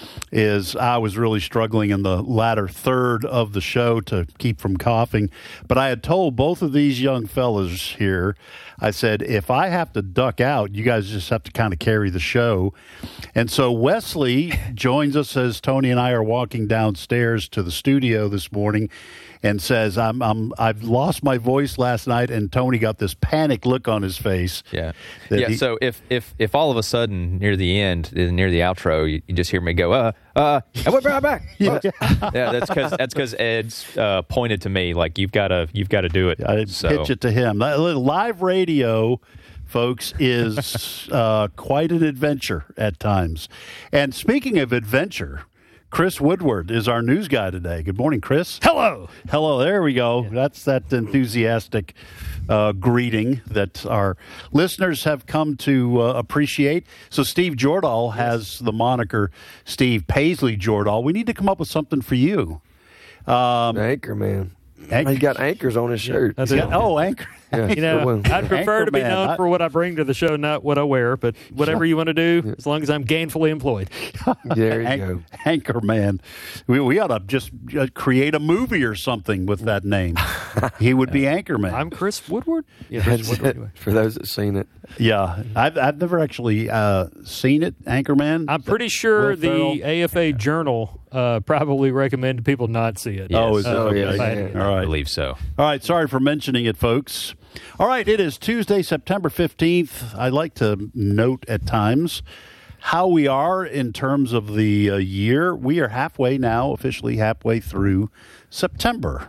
is I was really struggling in the latter third of the show to keep from coughing. But I had told both of these young fellas here, I said, if I have to duck out, you guys just have to kind of carry the show. And so Wesley joins us as Tony and I are walking downstairs to the studio this morning and says, I'm, I'm, I've lost my voice last night, and Tony got this panic look on his face. Yeah. that Yeah. he- So if, if, if all of a sudden near the end, near the outro, you, you just hear me go, uh, uh, I went right back. Yeah. yeah. That's because that's because Ed's uh, pointed to me like you've got to you've got to do it. I so. pitch it to him. Li- Live radio, folks, is uh, quite an adventure at times. And speaking of adventure, Chris Woodward is our news guy today. Good morning, Chris. Hello. Hello. There we go. That's that enthusiastic uh, greeting that our listeners have come to uh, appreciate. So Steve Jordahl has the moniker Steve Paisley Jordahl. We need to come up with something for you. Um, Anchor man. Anchor. He got anchors on his shirt. That's He's it. got- oh, anchor. Yeah, You know, well, I'd prefer to be Anchorman. known I- for what I bring to the show, not what I wear. But whatever you want to do, as long as I'm gainfully employed. there you Anch- go. Anchor man. We, we ought to just uh, create a movie or something with that name. He would be Anchorman. I'm Chris Woodward. Yeah, Chris That's Woodward, it, anyway. for those that seen it. Yeah, I've I've never actually uh, seen it, Anchorman. I'm pretty sure Will Ferrell? the A F A Journal uh, probably recommended people not see it. Oh, is it? Uh, Okay. if I had to- All right. I believe so. All right, sorry for mentioning it, folks. All right, it is Tuesday, September fifteenth. I like to note at times how we are in terms of the uh, year. We are halfway now, officially halfway through September.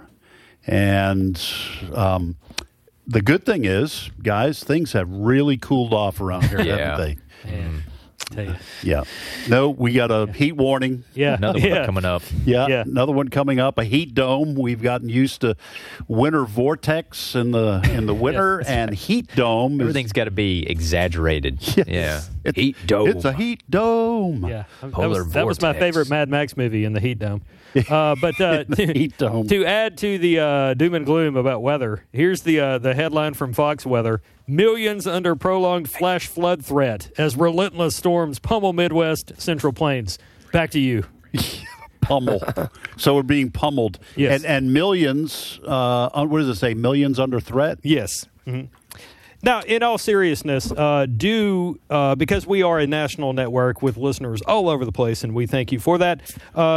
And um, the good thing is, guys, things have really cooled off around here, Yeah. haven't they? Man, tell you. Yeah. No, we got a heat warning. Yeah. Another one yeah. coming up. Yeah, Yeah. another one coming up. A heat dome. We've gotten used to winter vortex in the in the winter, and heat dome. Is, Everything's got to be exaggerated. Yes. Yeah. It's, Heat dome. It's a heat dome. Yeah, that Polar was, that was my vortex. favorite Mad Max movie in the Heat Dome. Uh, but uh, The heat dome. to add to the uh, doom and gloom about weather, here's the uh, the headline from Fox Weather: Millions under prolonged flash flood threat as relentless storms pummel Midwest Central Plains. Back to you. Pummel. So we're being pummeled. Yes. And and millions. Uh, un- what does it say? Millions under threat. Yes. Mhm. Now, in all seriousness, uh, do uh, because we are a national network with listeners all over the place, and we thank you for that. Uh,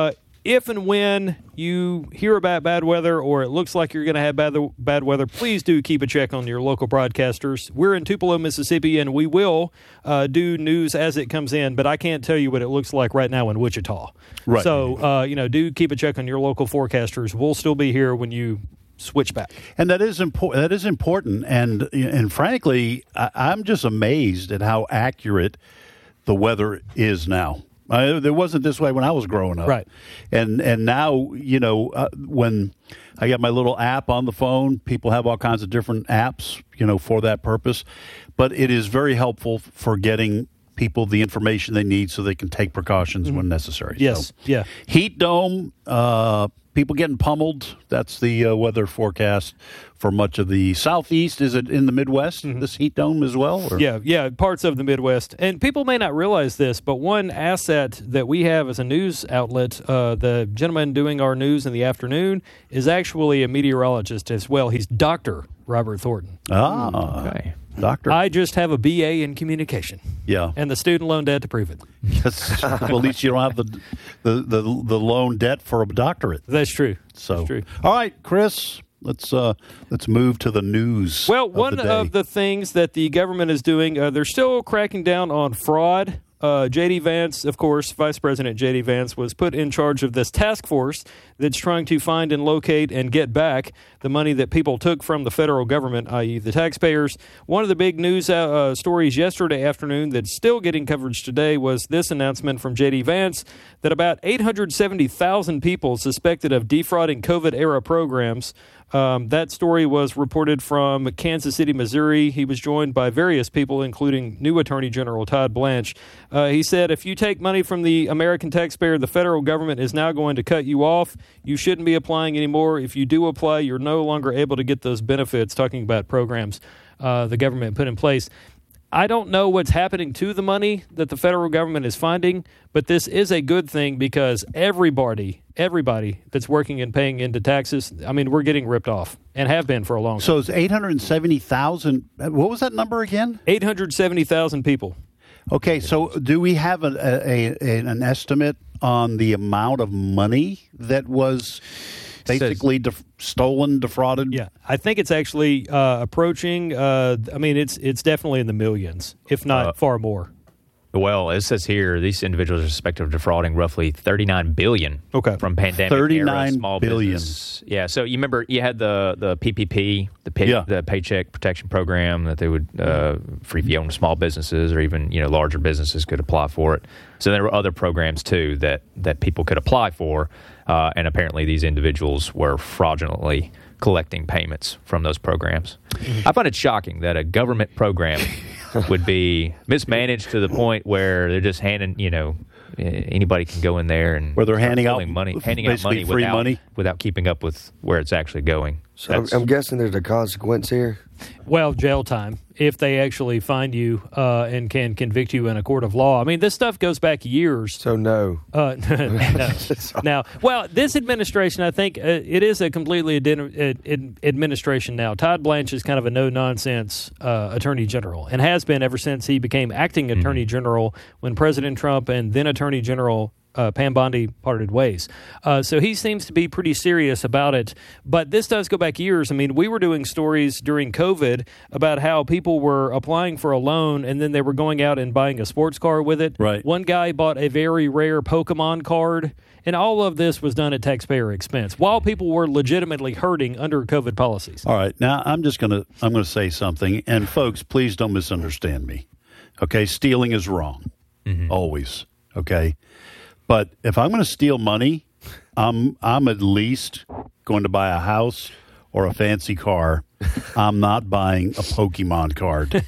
if and when you hear about bad weather or it looks like you're going to have bad, bad weather, please do keep a check on your local broadcasters. We're in Tupelo, Mississippi, and we will uh, do news as it comes in, but I can't tell you what it looks like right now in Wichita. Right. So, uh, you know, do keep a check on your local forecasters. We'll still be here when you switch back. And that is important. That is important. And and frankly, I, I'm just amazed at how accurate the weather is now. Uh, it wasn't this way when I was growing up. Right. And and now, you know, uh, when I got my little app on the phone, people have all kinds of different apps, you know, for that purpose. But it is very helpful for getting people the information they need so they can take precautions mm-hmm. when necessary. Yes. So, yeah. Heat dome, uh, people getting pummeled. That's the uh, weather forecast for much of the southeast. Is it in the Midwest, mm-hmm. this heat dome as well? Or? Yeah, yeah, parts of the Midwest. And people may not realize this, but one asset that we have as a news outlet, uh, the gentleman doing our news in the afternoon, is actually a meteorologist as well. He's Doctor Robert Thornton. Ah, okay. Doctor. I just have a B A in communication. Yeah. And the student loan debt to prove it. Yes. Well, at least you don't have the, the, the, the loan debt for a doctorate. That's true. So, That's true. All right, Chris, let's uh, let's move to the news. Well, of one the day. of the things that the government is doing, uh, they're still cracking down on fraud. Uh, J D. Vance, of course, Vice President J D. Vance, was put in charge of this task force that's trying to find and locate and get back the money that people took from the federal government, that is the taxpayers. One of the big news uh, stories yesterday afternoon that's still getting coverage today was this announcement from J D. Vance that about eight hundred seventy thousand people suspected of defrauding COVID-era programs. Um, that story was reported from Kansas City, Missouri. He was joined by various people, including new Attorney General Todd Blanche. Uh, he said, if you take money from the American taxpayer, the federal government is now going to cut you off. You shouldn't be applying anymore. If you do apply, you're no longer able to get those benefits, talking about programs uh, the government put in place. I don't know what's happening to the money that the federal government is finding, but this is a good thing because everybody, everybody that's working and paying into taxes, I mean, we're getting ripped off and have been for a long time. So it's eight hundred seventy thousand. What was that number again? eight hundred seventy thousand people. Okay, so do we have a, a, a, an estimate on the amount of money that was basically def- stolen, defrauded? Yeah, I think it's actually uh, approaching. Uh, I mean, it's it's definitely in the millions, if not uh, far more. Well, it says here these individuals are suspected of defrauding roughly thirty-nine billion dollars okay. from pandemic thirty-nine era small billion. Business. Yeah, so you remember you had the, the P P P, the pay, yeah. the Paycheck Protection Program that they would uh, free fee owned small businesses or even you know larger businesses could apply for it. So there were other programs too that that people could apply for, uh, and apparently these individuals were fraudulently collecting payments from those programs. Mm-hmm. I find it shocking that a government program would be mismanaged to the point where they're just handing, you know, anybody can go in there and where they're handing out money, handing out money free without, money without keeping up with where it's actually going. So I'm, I'm guessing there's a consequence here. Well, jail time if they actually find you uh, and can convict you in a court of law. I mean, this stuff goes back years. So no. Uh, no. Now, well, this administration, I think uh, it is a completely ad- ad- administration now. Todd Blanche is kind of a no-nonsense uh, attorney general and has been ever since he became acting attorney mm-hmm. general when President Trump and then attorney general Uh, Pam Bondi parted ways. Uh, so he seems to be pretty serious about it. But this does go back years. I mean, we were doing stories during COVID about how people were applying for a loan and then they were going out and buying a sports car with it. Right. One guy bought a very rare Pokemon card, and all of this was done at taxpayer expense while people were legitimately hurting under COVID policies. All right. Now, I'm just going to I'm going to say something. And, folks, please don't misunderstand me. Okay? Stealing is wrong. Mm-hmm. Always. Okay? But if I'm going to steal money, I'm I'm at least going to buy a house or a fancy car. I'm not buying a Pokemon card.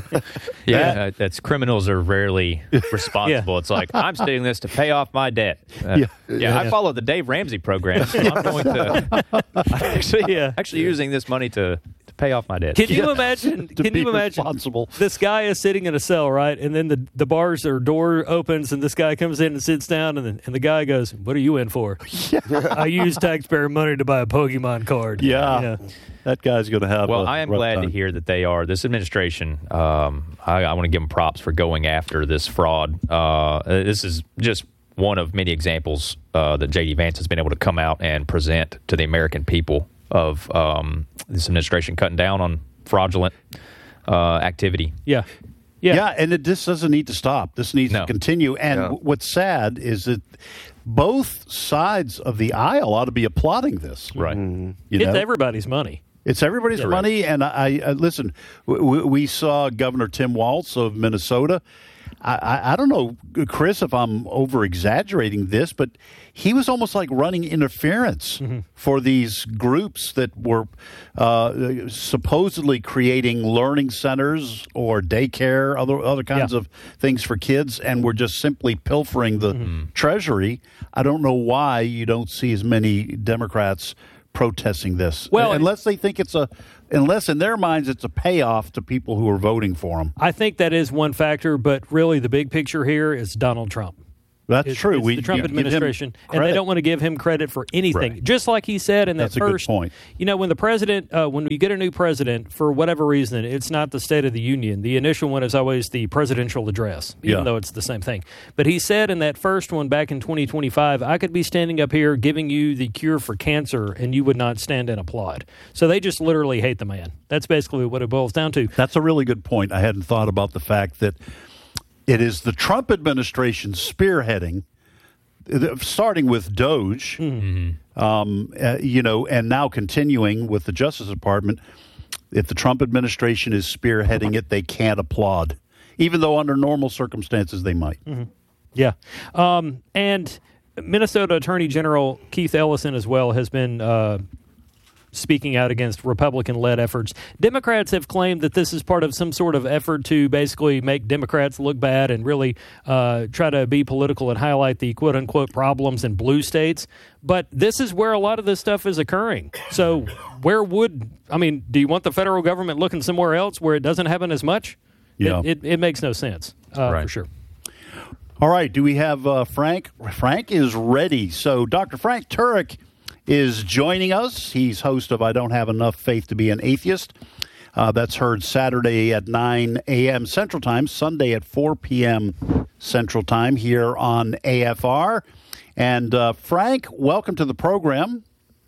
yeah, that, that's criminals are rarely responsible. Yeah. It's like, I'm stealing this to pay off my debt. Uh, yeah. yeah, yeah. I follow the Dave Ramsey program, so I'm going to I'm actually, yeah. actually using this money to, to pay off my debt. Can you yeah. imagine? to can be you imagine? Responsible. This guy is sitting in a cell, right? And then the, the bars or door opens, and this guy comes in and sits down, and the, and the guy goes, "What are you in for?" Yeah. I use taxpayer money to buy a Pokemon card. Yeah. yeah. That guy's going to have well, a I am rough glad time. to hear that they are. This administration, um, I, I want to give them props for going after this fraud. Uh, this is just one of many examples uh, that J D. Vance has been able to come out and present to the American people of um, this administration cutting down on fraudulent uh, activity. Yeah. Yeah. yeah, and it, this doesn't need to stop. This needs No. to continue. And Yeah. w- what's sad is that both sides of the aisle ought to be applauding this. Right. You It's know? everybody's money. It's everybody's Yeah. money, and I, I listen. We, we saw Governor Tim Walz of Minnesota. I, I, I don't know, Chris, if I'm over exaggerating this, but he was almost like running interference Mm-hmm. for these groups that were uh, supposedly creating learning centers or daycare, other other kinds Yeah. of things for kids, and were just simply pilfering the Mm-hmm. treasury. I don't know why you don't see as many Democrats protesting this. Well, unless they think it's a, unless in their minds it's a payoff to people who are voting for them. I think that is one factor, but really the big picture here is Donald Trump. That's It's, true. it's we the Trump give him administration, and they credit. don't want to give him credit for anything. Right. Just like he said in that That's a good first point. You know, when the president, uh, when you get a new president, for whatever reason, it's not the State of the Union. The initial one is always the presidential address, even Yeah. though it's the same thing. But he said in that first one back in twenty twenty-five, I could be standing up here giving you the cure for cancer, and you would not stand and applaud. So they just literally hate the man. That's basically what it boils down to. That's a really good point. I hadn't thought about the fact that it is the Trump administration spearheading, starting with Doge, Mm-hmm. um, uh, you know, and now continuing with the Justice Department. If the Trump administration is spearheading it, they can't applaud, even though under normal circumstances they might. Mm-hmm. Yeah. Um, and Minnesota Attorney General Keith Ellison as well has been uh, speaking out against Republican-led efforts. Democrats have claimed that this is part of some sort of effort to basically make Democrats look bad and really uh, try to be political and highlight the quote-unquote problems in blue states. But this is where a lot of this stuff is occurring. So where would, I mean, do you want the federal government looking somewhere else where it doesn't happen as much? Yeah. It, it, it makes no sense, uh, Right. for sure. All right, do we have uh, Frank? Frank is ready. So Doctor Frank Turek is joining us. He's host of I Don't Have Enough Faith to Be an Atheist. Uh, that's heard Saturday at nine a.m. Central Time, Sunday at four p.m. Central Time here on A F R. And uh, Frank, welcome to the program.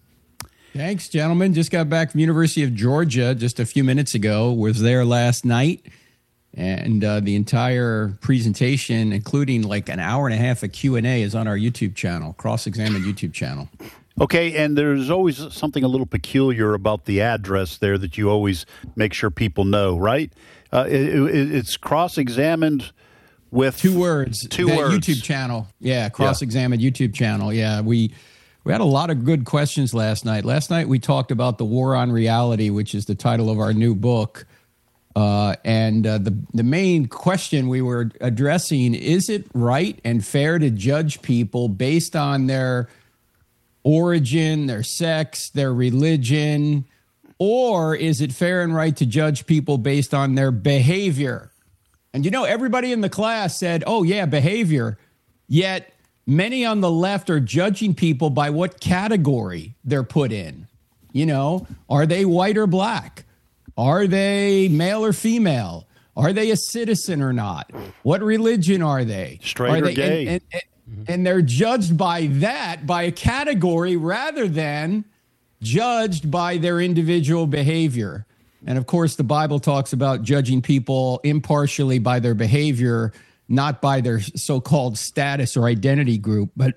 Thanks, gentlemen. Just got back from University of Georgia just a few minutes ago. Was there last night. And uh, the entire presentation, including like an hour and a half of Q and A, is on our YouTube channel, Cross-Examined YouTube channel. Okay, and there's always something a little peculiar about the address there that you always make sure people know, right? Uh, it, it, it's cross-examined with two words. Two that words. YouTube channel, yeah, Cross-Examined YouTube channel. Yeah, we we had a lot of good questions last night. Last night we talked about the War on Reality, which is the title of our new book. Uh, and uh, the the main question we were addressing, is it right and fair to judge people based on their origin, their sex, their religion, or is it fair and right to judge people based on their behavior? And you know, everybody in the class said, oh yeah, behavior. Yet many on the left are judging people by what category they're put in. You know, are they white or black? Are they male or female? Are they a citizen or not? What religion are they? Straight are or they, gay? And, and, and they're judged by that, by a category, rather than judged by their individual behavior. And of course, the Bible talks about judging people impartially by their behavior, not by their so-called status or identity group. But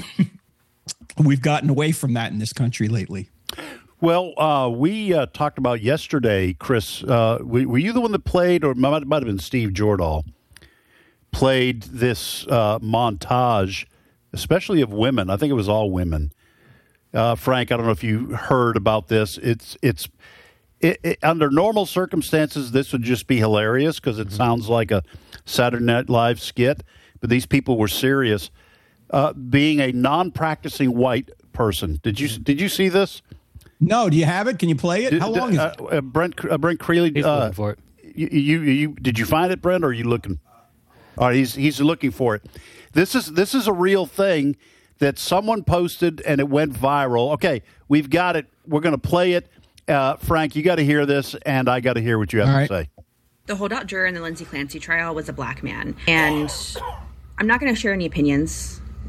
we've gotten away from that in this country lately. Well, uh, we uh, talked about yesterday, Chris. Uh, were, were you the one that played, or it might, might have been Steve Jordahl, played this uh, montage, especially of women? I think it was all women. Uh, Frank, I don't know if you heard about this. It's it's it, it, under normal circumstances, this would just be hilarious because it mm-hmm. sounds like a Saturday Night Live skit. But these people were serious. Uh, being a non-practicing white person, did you did you see this? No, do you have it? Can you play it? How long is uh, it? Uh, Brent uh, Brent Creeley. He's uh, looking for it. You, you, you, did you find it, Brent, or are you looking? All right, he's he's looking for it. This is this is a real thing that someone posted and it went viral. Okay, we've got it. We're going to play it. Uh, Frank, you got to hear this, and I got to hear what you have All to right. say. The holdout juror in the Lindsay Clancy trial was a black man, and I'm not going to share any opinions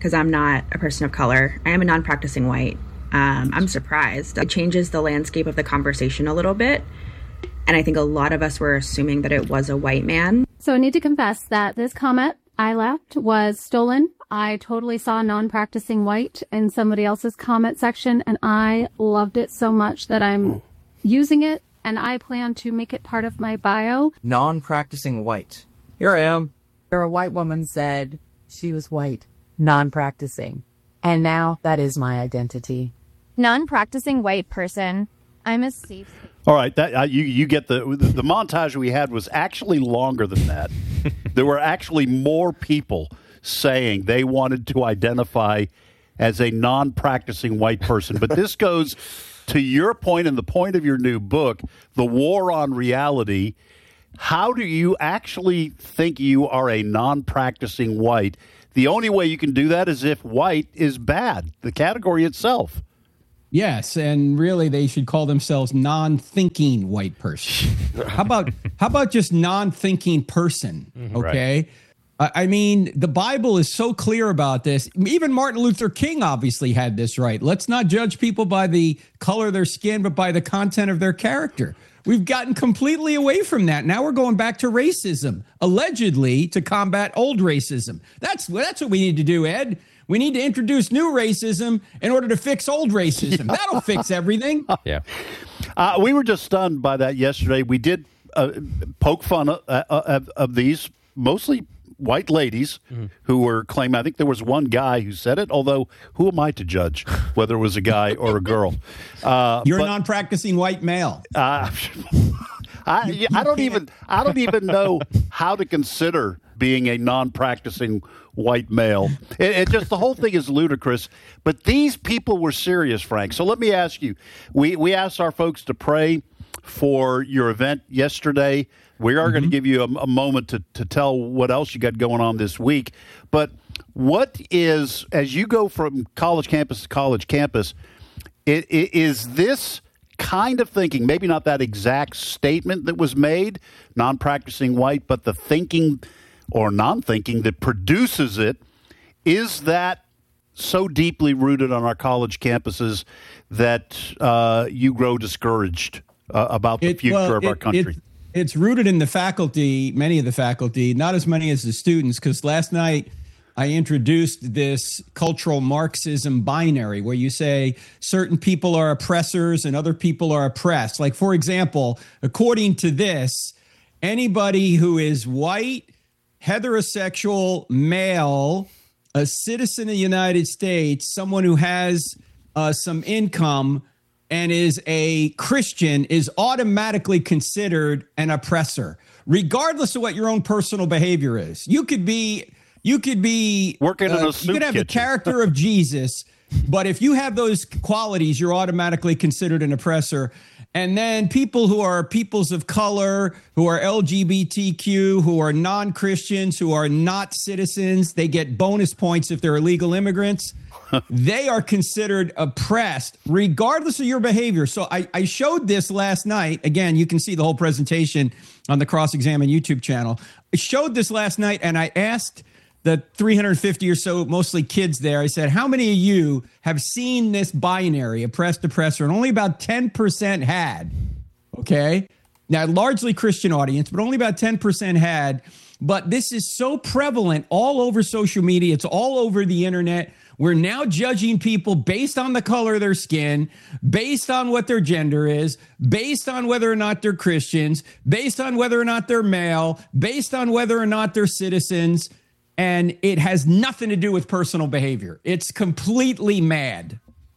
because I'm not a person of color. I am a non-practicing white. Um, I'm surprised. It changes the landscape of the conversation a little bit. And I think a lot of us were assuming that it was a white man. So I need to confess that this comment I left was stolen. I totally saw non-practicing white in somebody else's comment section, and I loved it so much that I'm using it, and I plan to make it part of my bio. Non-practicing white. Here I am. Or a white woman said she was white, non-practicing. And now that is my identity. Non-practicing white person. I'm a safe. All right, that uh, you you get the the montage we had was actually longer than that. There were actually more people saying they wanted to identify as a non-practicing white person. But this goes to your point and the point of your new book, The War on Reality. How do you actually think you are a non-practicing white? The only way you can do that is if white is bad, the category itself. Yes, and really they should call themselves non-thinking white person. How about how about just non-thinking person, okay? Right. I mean, the Bible is so clear about this. Even Martin Luther King obviously had this right. Let's not judge people by the color of their skin, but by the content of their character. We've gotten completely away from that. Now we're going back to racism, allegedly to combat old racism. That's, that's what we need to do, Ed. We need to introduce new racism in order to fix old racism. Yeah. That'll fix everything. Yeah. Uh, we were just stunned by that yesterday. We did uh, poke fun of, uh, of, of these mostly white ladies mm-hmm. who were claiming, I think there was one guy who said it, although who am I to judge whether it was a guy or a girl? Uh, You're but, a non-practicing white male. Uh, I, you, I don't even I don't even know how to consider being a non-practicing white male. It, it just the whole thing is ludicrous. But these people were serious, Frank. So let me ask you: we we asked our folks to pray for your event yesterday. We are mm-hmm. going to give you a, a moment to to tell what else you got going on this week. But what is, as you go from college campus to college campus, it, it, is this kind of thinking, maybe not that exact statement that was made, non-practicing white, but the thinking or non-thinking that produces it, is that so deeply rooted on our college campuses that uh, you grow discouraged uh, about the it, future well, of our it, country? It, it's rooted in the faculty, many of the faculty, not as many as the students, because last night I introduced this cultural Marxism binary where you say certain people are oppressors and other people are oppressed. Like, for example, according to this, anybody who is white, heterosexual, male, a citizen of the United States, someone who has uh, some income and is a Christian is automatically considered an oppressor, regardless of what your own personal behavior is. You could be... You could be working in uh, a soup you could have kitchen. the character of Jesus, but if you have those qualities, you're automatically considered an oppressor. And then people who are peoples of color, who are L G B T Q, who are non-Christians, who are not citizens, they get bonus points if they're illegal immigrants. They are considered oppressed, regardless of your behavior. So I, I showed this last night. Again, you can see the whole presentation on the Cross-Examine YouTube channel. I showed this last night, and I asked the three hundred fifty or so, mostly kids there, I said, how many of you have seen this binary, oppressed, oppressor? And only about ten percent had, okay? Now, largely Christian audience, but only about ten percent had. But this is so prevalent all over social media. It's all over the internet. We're now judging people based on the color of their skin, based on what their gender is, based on whether or not they're Christians, based on whether or not they're male, based on whether or not they're citizens. And it has nothing to do with personal behavior. It's completely mad.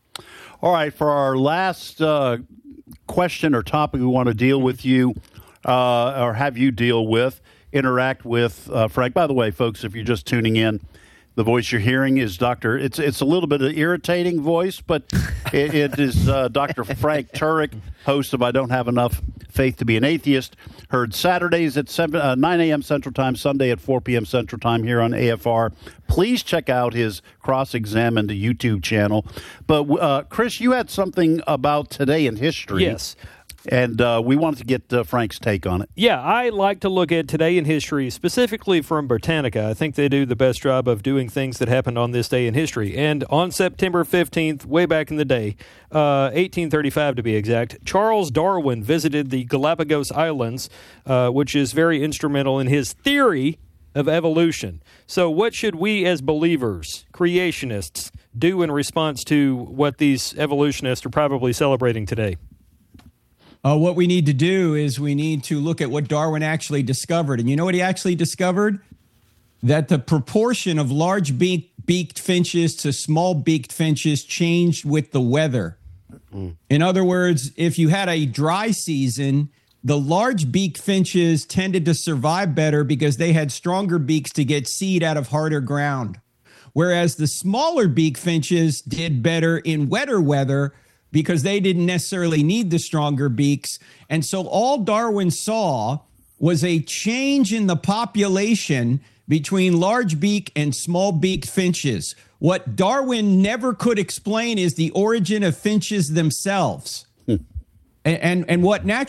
All right, for our last uh, question or topic we want to deal with you uh, or have you deal with, interact with uh, Frank. By the way, folks, if you're just tuning in, the voice you're hearing is Doctor It's it's a little bit of an irritating voice, but it, it is uh, Doctor Frank Turek, host of I Don't Have Enough Faith to Be an Atheist. Heard Saturdays at seven, uh, nine a.m. Central Time, Sunday at four p.m. Central Time here on A F R. Please check out his Cross-Examined YouTube channel. But, uh, Chris, you had something about today in history. Yes. And uh, we wanted to get uh, Frank's take on it. Yeah, I like to look at Today in History, specifically from Britannica. I think they do the best job of doing things that happened on this day in history. And on September fifteenth, way back in the day, uh, eighteen thirty-five to be exact, Charles Darwin visited the Galapagos Islands, uh, which is very instrumental in his theory of evolution. So what should we as believers, creationists, do in response to what these evolutionists are probably celebrating today? Uh, what we need to do is we need to look at what Darwin actually discovered. And you know what he actually discovered? That the proportion of large beak, beaked finches to small beaked finches changed with the weather. Mm. In other words, if you had a dry season, the large beaked finches tended to survive better because they had stronger beaks to get seed out of harder ground. Whereas the smaller beaked finches did better in wetter weather because they didn't necessarily need the stronger beaks. And so all Darwin saw was a change in the population between large beak and small beaked finches. What Darwin never could explain is the origin of finches themselves. Hmm. And, and, and what natural